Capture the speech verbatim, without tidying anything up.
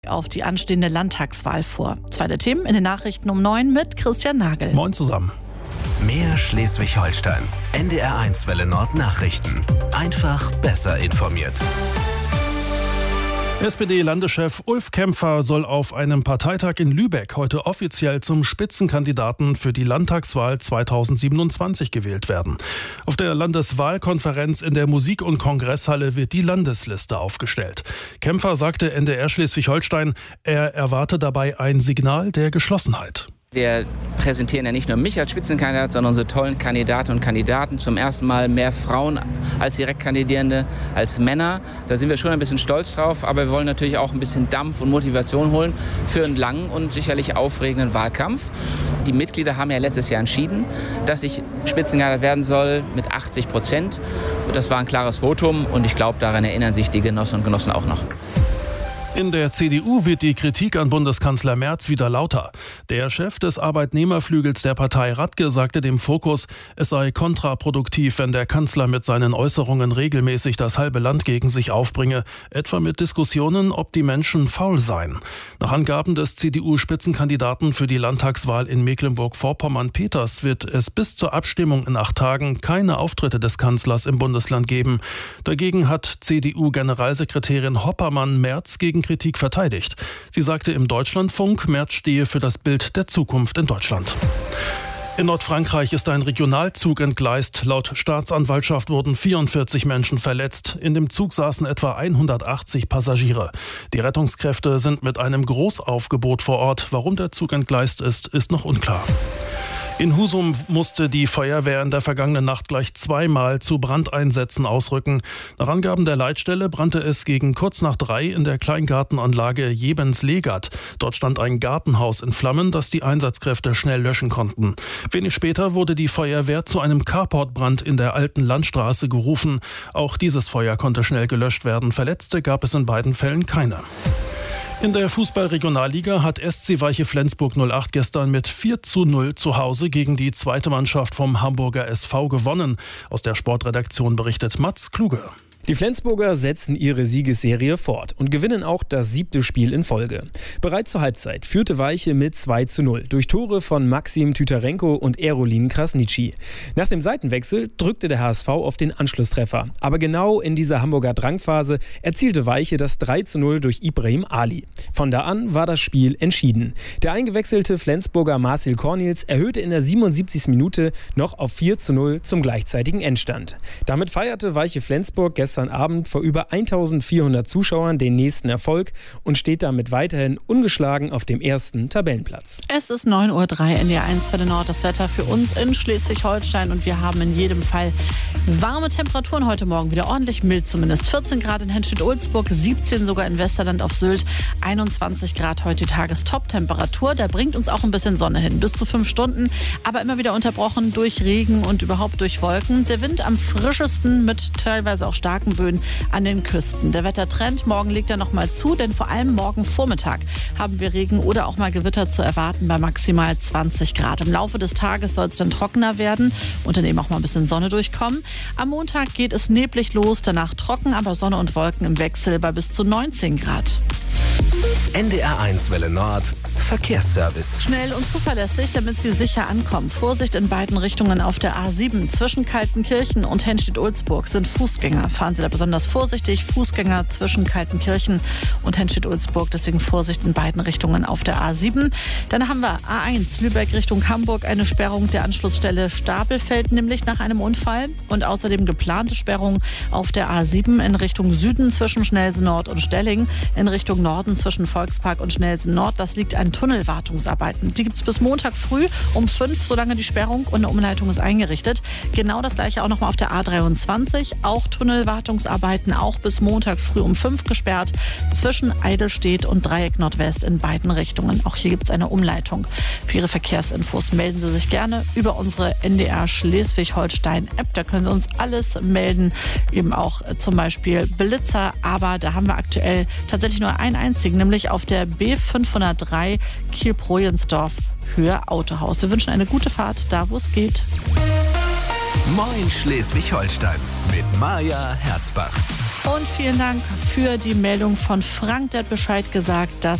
Auf die anstehende Landtagswahl vor. Zweite Themen in den Nachrichten um neun mit Christian Nagel. Moin zusammen. Mehr Schleswig-Holstein. N D R eins Welle Nord Nachrichten. Einfach besser informiert. S P D-Landeschef Ulf Kämpfer soll auf einem Parteitag in Lübeck heute offiziell zum Spitzenkandidaten für die Landtagswahl zweitausendsiebenundzwanzig gewählt werden. Auf der Landeswahlkonferenz in der Musik- und Kongresshalle wird die Landesliste aufgestellt. Kämpfer sagte N D R Schleswig-Holstein, er erwarte dabei ein Signal der Geschlossenheit. Wir präsentieren ja nicht nur mich als Spitzenkandidat, sondern unsere tollen Kandidatinnen und Kandidaten. Zum ersten Mal mehr Frauen als Direktkandidierende als Männer. Da sind wir schon ein bisschen stolz drauf, aber wir wollen natürlich auch ein bisschen Dampf und Motivation holen für einen langen und sicherlich aufregenden Wahlkampf. Die Mitglieder haben ja letztes Jahr entschieden, dass ich Spitzenkandidat werden soll mit achtzig Prozent. Das war ein klares Votum und ich glaube, daran erinnern sich die Genossinnen und Genossen auch noch. In der C D U wird die Kritik an Bundeskanzler Merz wieder lauter. Der Chef des Arbeitnehmerflügels der Partei Radke sagte dem Fokus, es sei kontraproduktiv, wenn der Kanzler mit seinen Äußerungen regelmäßig das halbe Land gegen sich aufbringe, etwa mit Diskussionen, ob die Menschen faul seien. Nach Angaben des C D U-Spitzenkandidaten für die Landtagswahl in Mecklenburg-Vorpommern-Peters wird es bis zur Abstimmung in acht Tagen keine Auftritte des Kanzlers im Bundesland geben. Dagegen hat C D U-Generalsekretärin Hoppermann Merz gegen Kritik verteidigt. Sie sagte im Deutschlandfunk, Merz stehe für das Bild der Zukunft in Deutschland. In Nordfrankreich ist ein Regionalzug entgleist. Laut Staatsanwaltschaft wurden vierundvierzig Menschen verletzt. In dem Zug saßen etwa hundertachtzig Passagiere. Die Rettungskräfte sind mit einem Großaufgebot vor Ort. Warum der Zug entgleist ist, ist noch unklar. In Husum musste die Feuerwehr in der vergangenen Nacht gleich zweimal zu Brandeinsätzen ausrücken. Nach Angaben der Leitstelle brannte es gegen kurz nach drei in der Kleingartenanlage Jebens-Legat. Dort stand ein Gartenhaus in Flammen, das die Einsatzkräfte schnell löschen konnten. Wenig später wurde die Feuerwehr zu einem Carportbrand in der Alten Landstraße gerufen. Auch dieses Feuer konnte schnell gelöscht werden. Verletzte gab es in beiden Fällen keine. In der Fußball-Regionalliga hat S C Weiche Flensburg null acht gestern mit vier zu null zu Hause gegen die zweite Mannschaft vom Hamburger S V gewonnen. Aus der Sportredaktion berichtet Mats Kluge. Die Flensburger setzen ihre Siegesserie fort und gewinnen auch das siebte Spiel in Folge. Bereits zur Halbzeit führte Weiche mit zwei zu null durch Tore von Maxim Tytarenko und Erolin Krasnitschi. Nach dem Seitenwechsel drückte der H S V auf den Anschlusstreffer. Aber genau in dieser Hamburger Drangphase erzielte Weiche das drei zu null durch Ibrahim Ali. Von da an war das Spiel entschieden. Der eingewechselte Flensburger Marcel Cornils erhöhte in der siebenundsiebzigsten Minute noch auf vier zu null zum gleichzeitigen Endstand. Damit feierte Weiche Flensburg gestern gestern Abend vor über eintausendvierhundert Zuschauern den nächsten Erfolg und steht damit weiterhin ungeschlagen auf dem ersten Tabellenplatz. Es ist neun Uhr drei, N D R eins Welle Nord, das Wetter für uns in Schleswig-Holstein und wir haben in jedem Fall warme Temperaturen heute Morgen, wieder ordentlich mild zumindest. vierzehn Grad in Henstedt-Ulzburg, siebzehn sogar in Westerland auf Sylt, einundzwanzig Grad heute die Tagestop-Temperatur. Da bringt uns auch ein bisschen Sonne hin, bis zu fünf Stunden, aber immer wieder unterbrochen durch Regen und überhaupt durch Wolken. Der Wind am frischesten mit teilweise auch starken Böen an den Küsten. Der Wettertrend, morgen legt er noch mal zu, denn vor allem morgen Vormittag haben wir Regen oder auch mal Gewitter zu erwarten bei maximal zwanzig Grad. Im Laufe des Tages soll es dann trockener werden und dann eben auch mal ein bisschen Sonne durchkommen. Am Montag geht es neblig los, danach trocken, aber Sonne und Wolken im Wechsel bei bis zu neunzehn Grad. N D R eins Welle Nord Verkehrsservice. Schnell und zuverlässig, damit Sie sicher ankommen. Vorsicht in beiden Richtungen auf der A sieben. Zwischen Kaltenkirchen und Henstedt-Ulzburg sind Fußgänger. Fahren Sie da besonders vorsichtig. Fußgänger zwischen Kaltenkirchen und Henstedt-Ulzburg. Deswegen Vorsicht in beiden Richtungen auf der A sieben. Dann haben wir A eins Lübeck Richtung Hamburg. Eine Sperrung der Anschlussstelle Stapelfeld, nämlich nach einem Unfall. Und außerdem geplante Sperrung auf der A sieben in Richtung Süden zwischen Schnelsen Nord und Stelling. In Richtung Norden zwischen Volkspark und Schnelsen Nord. Das liegt an Tunnelwartungsarbeiten. Die gibt es bis Montag früh um fünf, solange die Sperrung und eine Umleitung ist eingerichtet. Genau das gleiche auch nochmal auf der A dreiundzwanzig. Auch Tunnelwartungsarbeiten, auch bis Montag früh um fünf gesperrt. Zwischen Eidelstedt und Dreieck Nordwest in beiden Richtungen. Auch hier gibt es eine Umleitung. Für Ihre Verkehrsinfos melden Sie sich gerne über unsere N D R Schleswig-Holstein-App. Da können Sie uns alles melden. Eben auch zum Beispiel Blitzer. Aber da haben wir aktuell tatsächlich nur einen einzigen, nämlich auf der B fünfhundertdrei Kiel-Projensdorf Höhe Autohaus. Wir wünschen eine gute Fahrt, da wo es geht. Moin Schleswig-Holstein mit Maja Herzbach. Und vielen Dank für die Meldung von Frank, der hat Bescheid gesagt, dass